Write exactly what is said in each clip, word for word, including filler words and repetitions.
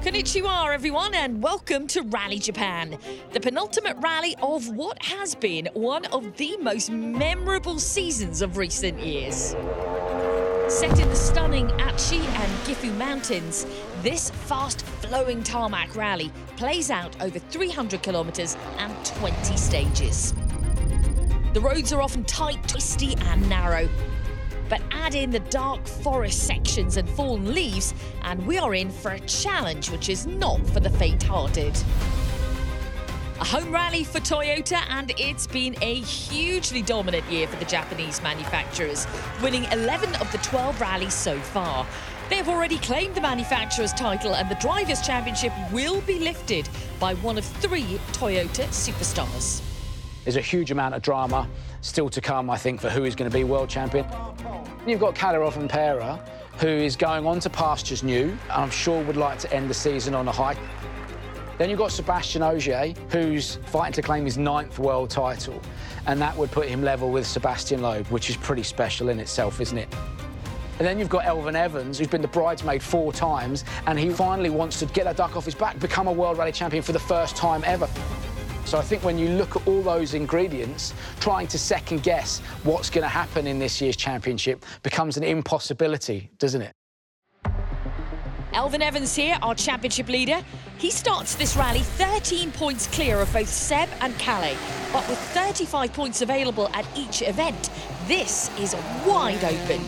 Konnichiwa, everyone, and welcome to Rally Japan, the penultimate rally of what has been one of the most memorable seasons of recent years. Set in the stunning Achi and Gifu Mountains, this fast-flowing tarmac rally plays out over three hundred kilometres and twenty stages. The roads are often tight, twisty and narrow, but add in the dark forest sections and fallen leaves, and we are in for a challenge which is not for the faint-hearted. A home rally for Toyota, and it's been a hugely dominant year for the Japanese manufacturers, winning eleven of the twelve rallies so far. They have already claimed the manufacturer's title, and the Drivers' Championship will be lifted by one of three Toyota superstars. There's a huge amount of drama still to come, I think, for who is going to be world champion. You've got Kalle Rovanperä, who is going on to pastures new, and I'm sure would like to end the season on a high. Then you've got Sébastien Ogier, who's fighting to claim his ninth world title, and that would put him level with Sébastien Loeb, which is pretty special in itself, isn't it? And then you've got Elfyn Evans, who's been the bridesmaid four times, and he finally wants to get that duck off his back, become a World Rally Champion for the first time ever. So I think when you look at all those ingredients, trying to second-guess what's going to happen in this year's championship becomes an impossibility, doesn't it? Elfyn Evans here, our championship leader. He starts this rally thirteen points clear of both Seb and Kalle, but with thirty-five points available at each event, this is wide open.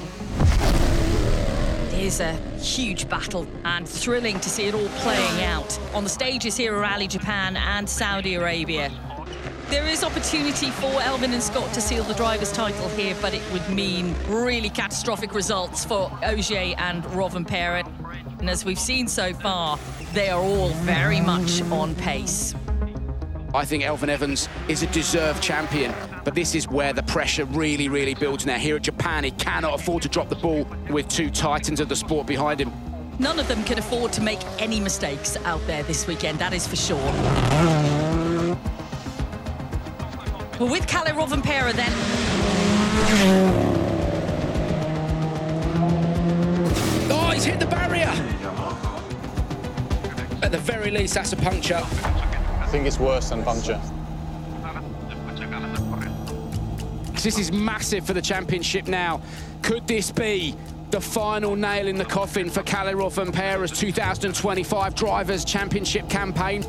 It is a huge battle and thrilling to see it all playing out on the stages here at Rally Japan and Saudi Arabia. There is opportunity for Elfyn and Scott to seal the driver's title here, but it would mean really catastrophic results for Ogier and Rovanperä. And as we've seen so far, they are all very much on pace. I think Elfyn Evans is a deserved champion, but this is where the pressure really, really builds now. Here at Japan, he cannot afford to drop the ball with two titans of the sport behind him. None of them can afford to make any mistakes out there this weekend, that is for sure. Well, with Kalle Rovanperä then... Oh, he's hit the barrier! At the very least, that's a puncture. I think it's worse than puncture. This is massive for the championship now. Could this be the final nail in the coffin for Kalle Rovanperä's two thousand twenty-five Drivers' Championship campaign?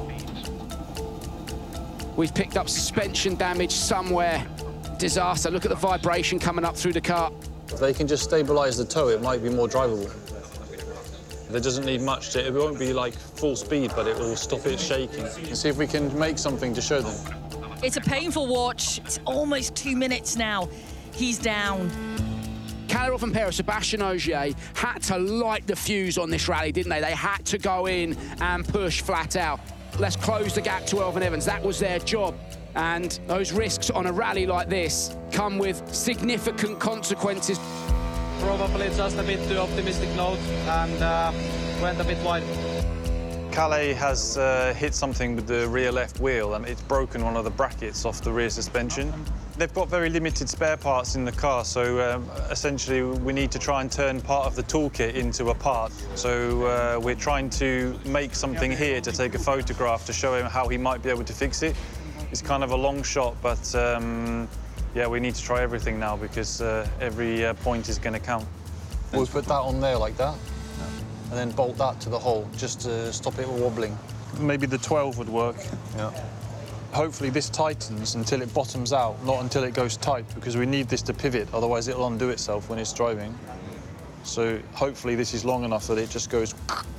We've picked up suspension damage somewhere. Disaster. Look at the vibration coming up through the car. If they can just stabilise the toe, it might be more drivable. There doesn't need much to, it won't be like full speed, but it will stop it shaking. And see if we can make something to show them. It's a painful watch. It's almost two minutes now. He's down. Kalle Rovanperä, Sébastien Ogier had to light the fuse on this rally, didn't they? They had to go in and push flat out. Let's close the gap to Elfyn Evans. That was their job. And those risks on a rally like this come with significant consequences. Probably just a bit too optimistic note and uh, went a bit wide. Kalle has uh, hit something with the rear left wheel and it's broken one of the brackets off the rear suspension. They've got very limited spare parts in the car, so um, essentially we need to try and turn part of the toolkit into a part. So uh, we're trying to make something here to take a photograph to show him how he might be able to fix it. It's kind of a long shot, but um, yeah, we need to try everything now because uh, every uh, point is going to count. We'll put that on there like that, and then bolt that to the hole just to stop it wobbling. Maybe the twelve would work. Yeah. Hopefully this tightens until it bottoms out, not until it goes tight, because we need this to pivot, otherwise it'll undo itself when it's driving. So hopefully this is long enough that it just goes.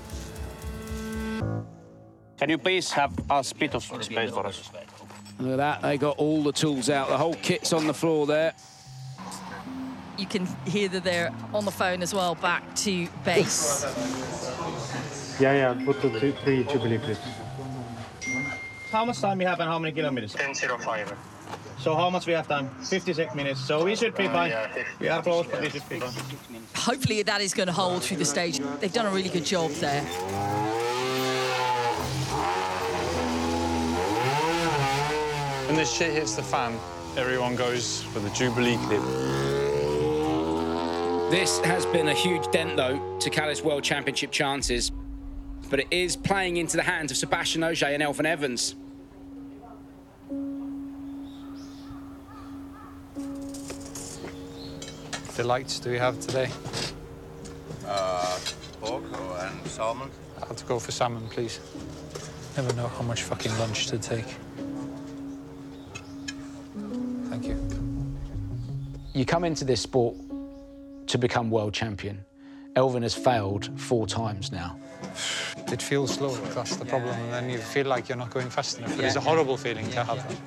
Can you please have a bit of space for us? Look at that, they got all the tools out. The whole kit's on the floor there. You can hear that they're on the phone as well, back to base. Yeah, yeah, put the two, three Jubilee clips. How much time we have and how many kilometers? ten oh five. So how much we have time? fifty-six minutes. So we should be fine. We are close, but we should be fine. Hopefully that is going to hold through the stage. They've done a really good job there. When this shit hits the fan, everyone goes for the Jubilee clip. This has been a huge dent, though, to Kalle's World Championship chances. But it is playing into the hands of Sebastian Ogier and Elfyn Evans. Delights do we have today? Uh, pork and salmon. I'll have to go for salmon, please. Never know how much fucking lunch to take. Thank you. You come into this sport to become world champion. Elfyn has failed four times now. It feels slow, that's the problem, and then you feel like you're not going fast enough. It is a horrible feeling to have that.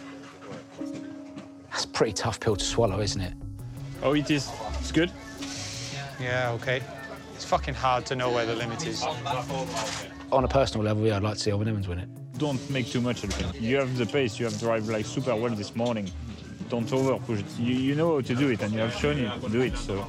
That's a pretty tough pill to swallow, isn't it? Oh, it is. It's good. Yeah, OK. It's fucking hard to know where the limit is. On a personal level, yeah, I'd like to see Elfyn Evans win it. Don't make too much of it. You have the pace, you have drive like super well this morning. Don't over push it. You, you know how to do it, and you have shown you to do it, so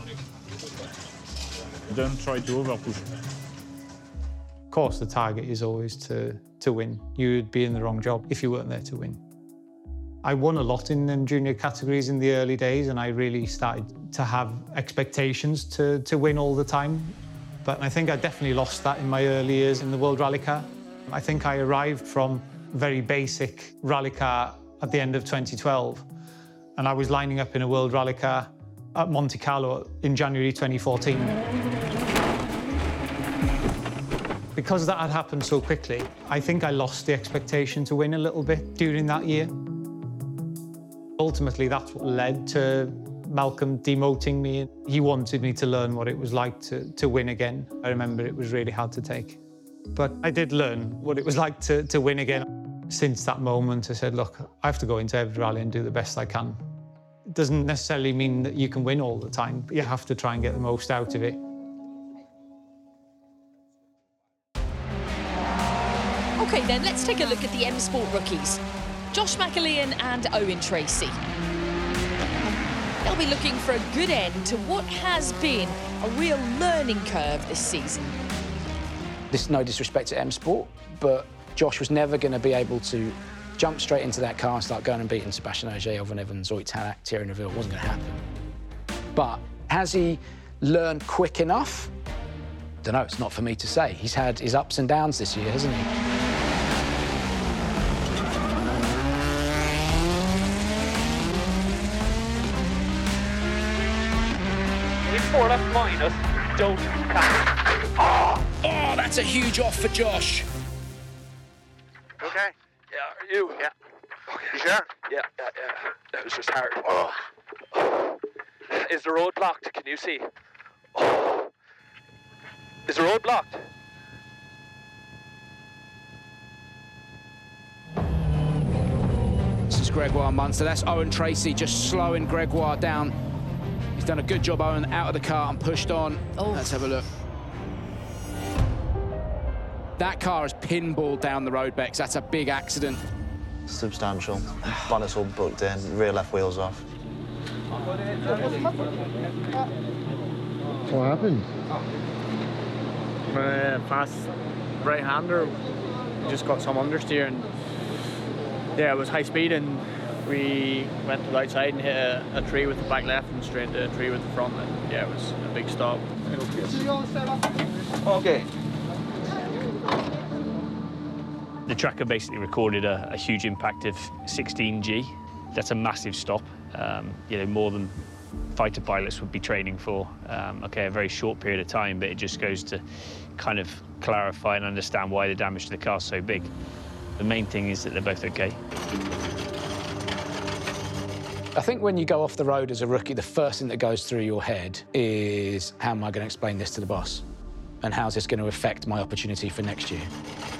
don't try to over push. Of course, the target is always to, to win. You'd be in the wrong job if you weren't there to win. I won a lot in them junior categories in the early days, and I really started to have expectations to, to win all the time. But I think I definitely lost that in my early years in the World Rally Car. I think I arrived from very basic rally car at the end of twenty twelve, and I was lining up in a World Rally Car at Monte Carlo in January twenty fourteen. Because that had happened so quickly, I think I lost the expectation to win a little bit during that year. Ultimately, that's what led to Malcolm demoting me. He wanted me to learn what it was like to, to win again. I remember it was really hard to take. But I did learn what it was like to, to win again. Since that moment, I said, look, I have to go into every rally and do the best I can. It doesn't necessarily mean that you can win all the time, but you have to try and get the most out of it. OK, then, let's take a look at the M Sport rookies. Josh McAlean and Owen Tracy. They'll be looking for a good end to what has been a real learning curve this season. This is no disrespect to M Sport, but Josh was never going to be able to jump straight into that car and start going and beating Sebastian Ogier, Elfyn Evans, Ott Tänak, Thierry Neuville. It wasn't going to happen. But has he learned quick enough? Don't know, it's not for me to say. He's had his ups and downs this year, hasn't he? Four left minus, don't catch. Oh, oh, that's a huge off for Josh. Okay. Yeah, are you? Yeah. Okay. You sure? Yeah, yeah, yeah. That was just hard. Oh. Is the road blocked? Can you see? Oh. Is the road blocked? This is Gregoire Munster. That's Owen Tracy just slowing Gregoire down. He's done a good job, Owen, out of the car and pushed on. Oh. Let's have a look. That car has pinballed down the road, Bex. That's a big accident. Substantial. Bonnet's all booked in, rear left wheel's off. What happened? Uh, fast right-hander just got some understeer, and yeah, it was high speed, and we went to the outside and hit a, a tree with the back left and straight into a tree with the front, and yeah, it was a big stop. Okay. The tracker basically recorded a, a huge impact of sixteen G. That's a massive stop. Um, you know, more than fighter pilots would be training for. Um, okay, a very short period of time, but it just goes to kind of clarify and understand why the damage to the car is so big. The main thing is that they're both okay. I think when you go off the road as a rookie, the first thing that goes through your head is, how am I going to explain this to the boss? And how's this going to affect my opportunity for next year?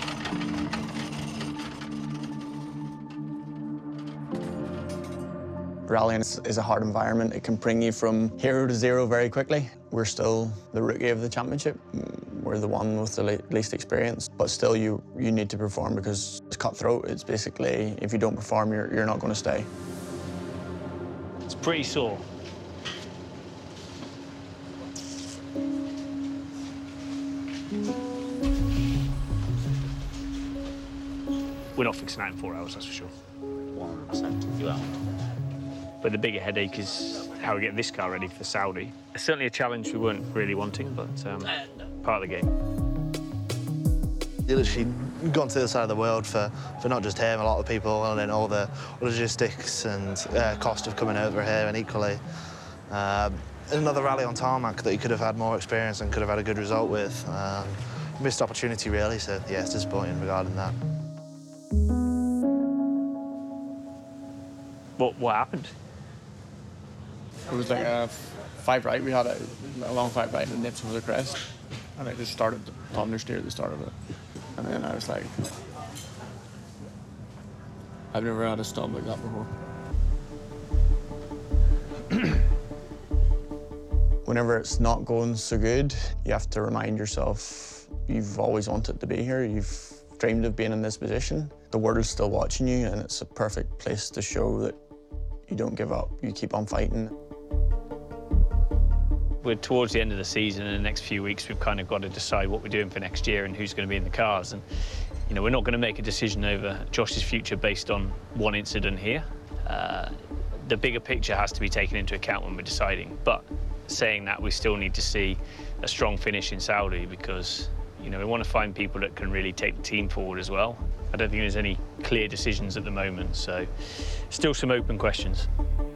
Rallying is a hard environment. It can bring you from hero to zero very quickly. We're still the rookie of the championship. We're the one with the least experience, but still you, you need to perform because it's cutthroat. It's basically, if you don't perform, you're, you're not going to stay. It's pretty sore. We're not fixing that in four hours, that's for sure. one hundred percent, you are. But the bigger headache is how we get this car ready for Saudi. It's certainly a challenge we weren't really wanting, but um, part of the game. You've literally gone to the other side of the world for, for not just him, a lot of people, and then all the logistics and uh, cost of coming over here, and equally uh, another rally on tarmac that you could have had more experience and could have had a good result with. Um, missed opportunity, really, so yeah, it's disappointing regarding that. What, what happened? It was like a five right. We had a, a long five right and nips was a crest. And I just started to understeer at the start of it. And then I was like, I've never had a stop like that before. Whenever it's not going so good, you have to remind yourself you've always wanted to be here. You've dreamed of being in this position. The world's still watching you, and it's a perfect place to show that you don't give up, you keep on fighting. We're towards the end of the season, and in the next few weeks we've kind of got to decide what we're doing for next year and who's going to be in the cars. And you know, we're not going to make a decision over Josh's future based on one incident here. Uh, the bigger picture has to be taken into account when we're deciding. But saying that, we still need to see a strong finish in Saudi, because you know, we want to find people that can really take the team forward as well. I don't think there's any clear decisions at the moment, so still some open questions.